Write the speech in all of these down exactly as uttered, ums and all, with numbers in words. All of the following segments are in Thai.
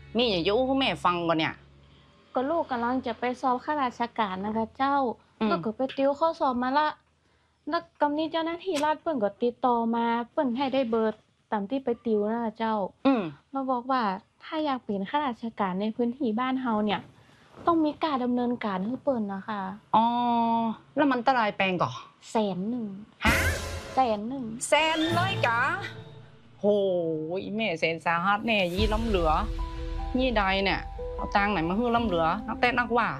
มีอย่ายุให้แม่ฟังก่อนเนี่ยก็ลูกกำลังจะไปสอบข้าราชการนะคะเจ้าแล้วก็ไปติวข้อสอบมาละแล้วกำนี้เจ้าหน้าที่รัฐเปิ่นก็ติดต่อมาเปิ่นให้ได้เบอร์ตามที่ไปติวนะคะเจ้าอืมเราบอกว่าถ้าอยากเป็นข้าราชการในพื้นที่บ้านเฮาเนี่ยต้องมีการดำเนินการให้เปิ่นนะคะอ๋อแล้วมันตรายแปลงก่อแสนหนึ่งฮะแสนหนึ่งแสนเลยกะโหยแม่แสนสาหัสแน่ยี่ล้ำเหลือยี่ใดเนี่ยเอาตังไหนมาฮื้อล้ำเหลือนักเต้นนักว่า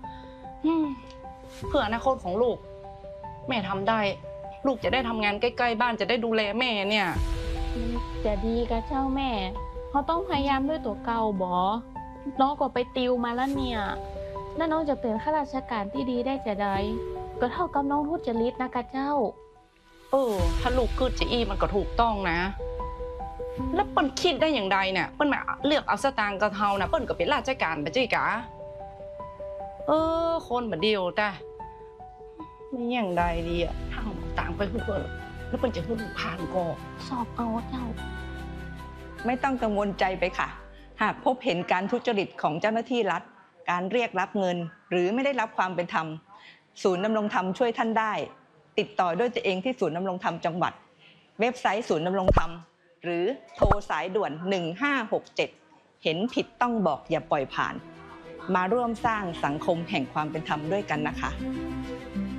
เพื่ออนาคตของลูกแม่ทำได้ลูกจะได้ทำงานใกล้ๆบ้านจะได้ดูแลแม่เนี่ยจะดีกับเจ้าแม่เขาต้องพยายามด้วยตัวเก่าบอน้องก็ไปติวมาแล้วเนี่ยแล้วน้องจะเป็นข้าราชการที่ดีได้จะได้ก็เท่ากับน้องทุจริตนะกะเจ้าเออถ้าลูกคือจะอีมันก็ถูกต้องนะแล้วเปิ้ลคิดได้อย่างใดเนี่ยเปิ้ลมาเลือกเอาสตางค์กระเทานะเปิ้ลก็เป็นราชการไปจ้ะกะเออคนแบบเดียวแต่ไม่อย่างใดดีอะถ้าเอาต่างไปเพื่อแล้วเปิ้ลจะเพื่อลูกผ่านก็สอบเอาเจ้าไม่ต้องกังวลใจไปค่ะหากพบเห็นการทุจริตของเจ้าหน้าที่รัฐการเรียกรับเงินหรือไม่ได้รับความเป็นธรรมศูนย์ดำรงธรรมช่วยท่านได้ติดต่อด้วยตัวเองที่ศูนย์ดำรงธรรมจังหวัดเว็บไซต์ศูนย์ดำรงธรรมหรือโทรสายด่วนหนึ่งห้าหกเจ็ดเห็นผิดต้องบอกอย่าปล่อยผ่านมาร่วมสร้างสังคมแห่งความเป็นธรรมด้วยกันนะคะ